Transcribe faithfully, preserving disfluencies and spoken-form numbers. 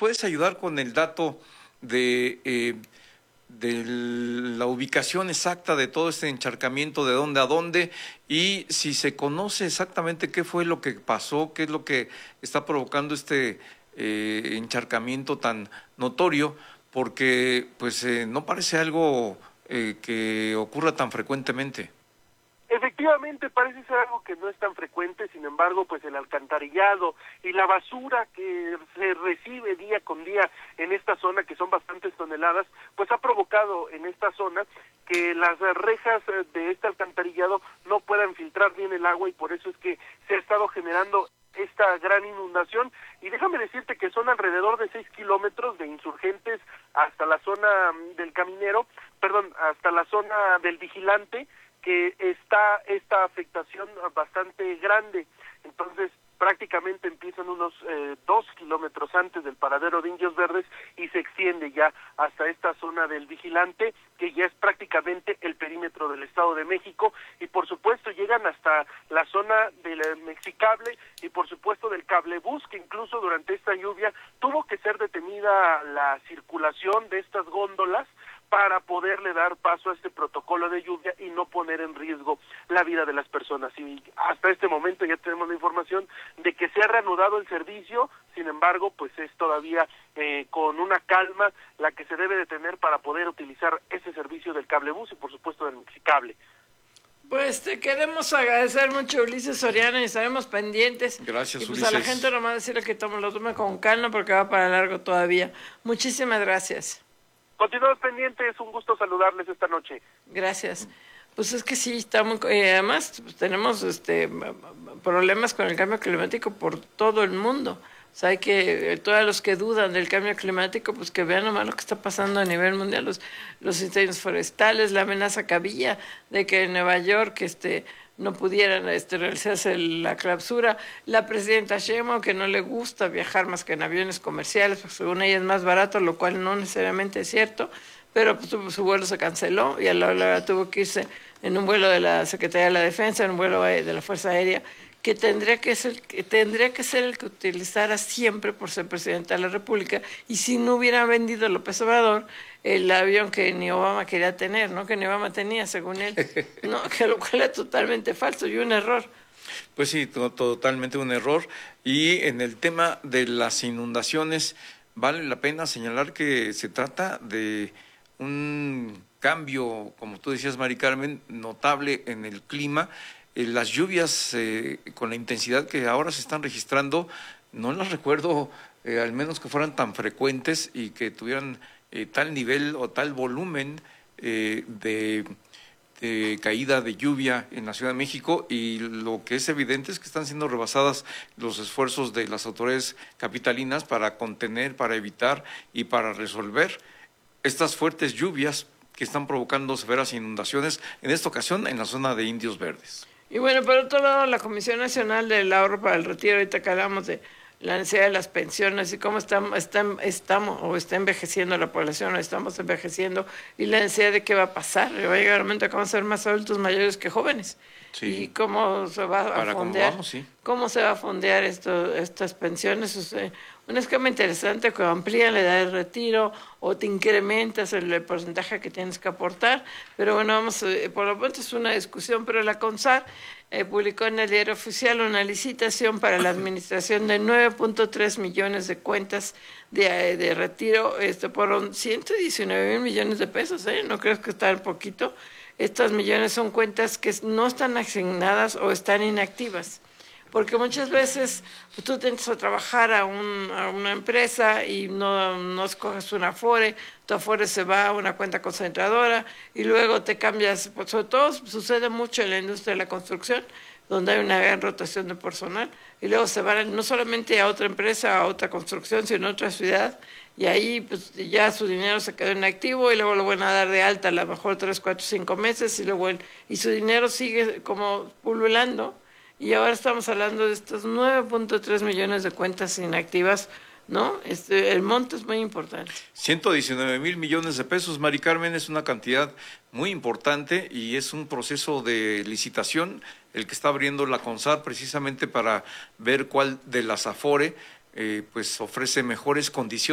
puedes ayudar con el dato de, eh, de la ubicación exacta de todo este encharcamiento, de dónde a dónde, y si se conoce exactamente qué fue lo que pasó, qué es lo que está provocando este eh, encharcamiento tan notorio, porque pues eh, no parece algo eh, que ocurra tan frecuentemente. Efectivamente, parece ser algo que no es tan frecuente, sin embargo, pues el alcantarillado y la basura que se recibe día con día en esta zona, que son bastantes toneladas, pues ha provocado en esta zona que las rejas de este alcantarillado no puedan filtrar bien el agua, y por eso es que se ha estado generando esta gran inundación. Y déjame decirte que son alrededor de seis kilómetros de Insurgentes hasta la zona del Caminero, perdón, hasta la zona del Vigilante, que está esta afectación bastante grande. Entonces prácticamente empiezan unos eh, dos kilómetros antes del paradero de Indios Verdes y se extiende ya hasta esta zona del Vigilante, que ya es prácticamente el perímetro del Estado de México, y por supuesto llegan hasta la zona del Mexicable y por supuesto del cablebús, que incluso durante esta lluvia tuvo que ser detenida la circulación de estas góndolas para poderle dar paso a este protocolo de lluvia y no poner en riesgo la vida de las personas. Y hasta este momento ya tenemos la información de que se ha reanudado el servicio, sin embargo, pues es todavía eh, con una calma la que se debe de tener para poder utilizar ese servicio del cablebús y por supuesto del Mexicable. Pues te queremos agradecer mucho, Ulises Soriano, y estaremos pendientes. Gracias, y pues Ulises. A la gente nomás decirle que tome, lo tome con calma porque va para largo todavía. Muchísimas gracias. Continuamos pendientes, un gusto saludarles esta noche. Gracias. Pues es que sí, estamos, eh, además pues, tenemos este problemas con el cambio climático por todo el mundo. O sea, hay que, eh, todos los que dudan del cambio climático, pues que vean nomás lo que está pasando a nivel mundial, los, los incendios forestales, la amenaza que había de que en Nueva York este, no pudieran este, realizarse la clausura, la presidenta Sheinbaum, que no le gusta viajar más que en aviones comerciales, porque según ella es más barato, lo cual no necesariamente es cierto, pero pues, su, su vuelo se canceló y a la hora tuvo que irse en un vuelo de la Secretaría de la Defensa, en un vuelo de la Fuerza Aérea, que tendría que ser que tendría que ser el que utilizara siempre por ser presidente de la República, y si no hubiera vendido López Obrador el avión que ni Obama quería tener, ¿no? Que ni Obama tenía, según él, no, que lo cual es totalmente falso y un error. Pues sí, to totalmente un error. Y en el tema de las inundaciones, vale la pena señalar que se trata de un cambio, como tú decías, Mari Carmen, notable en el clima. Eh, las lluvias eh, con la intensidad que ahora se están registrando, no las recuerdo, eh, al menos que fueran tan frecuentes y que tuvieran eh, tal nivel o tal volumen eh, de, de caída de lluvia en la Ciudad de México, y lo que es evidente es que están siendo rebasadas los esfuerzos de las autoridades capitalinas para contener, para evitar y para resolver estas fuertes lluvias que están provocando severas inundaciones, en esta ocasión en la zona de Indios Verdes. Y bueno, por otro lado, la Comisión Nacional del Ahorro para el Retiro, ahorita que hablamos de la necesidad de las pensiones y cómo estamos, estamos, estamos o está envejeciendo la población, o estamos envejeciendo, y la necesidad de qué va a pasar. Va a llegar un momento que vamos a ser más adultos mayores que jóvenes. Sí. Y cómo se va a Para fondear, cómo vamos, sí. cómo se va a fondear esto, estas pensiones. O sea, un esquema interesante que amplía la edad de retiro o te incrementas el, el porcentaje que tienes que aportar. Pero bueno, vamos, eh, por lo pronto es una discusión, pero la CONSAR eh, publicó en el Diario Oficial una licitación para la administración de nueve punto tres millones de cuentas de, de retiro, este, por ciento diecinueve mil millones de pesos, ¿eh? No creo que está poquito. Estos millones son cuentas que no están asignadas o están inactivas, porque muchas veces pues, tú tienes a trabajar a, un, a una empresa y no, no escoges una Afore, tu Afore se va a una cuenta concentradora y luego te cambias, pues, sobre todo sucede mucho en la industria de la construcción, donde hay una gran rotación de personal, y luego se van no solamente a otra empresa, a otra construcción, sino a otra ciudad, y ahí pues ya su dinero se quedó en activo y luego lo van a dar de alta a lo mejor tres, cuatro, cinco meses y luego el, y su dinero sigue como pululando, y ahora estamos hablando de estos nueve punto tres millones de cuentas inactivas, ¿no? Este, el monto es muy importante. ciento diecinueve mil millones de pesos, Mari Carmen, es una cantidad muy importante y es un proceso de licitación el que está abriendo la CONSAR precisamente para ver cuál de las Afore eh, pues ofrece mejores condiciones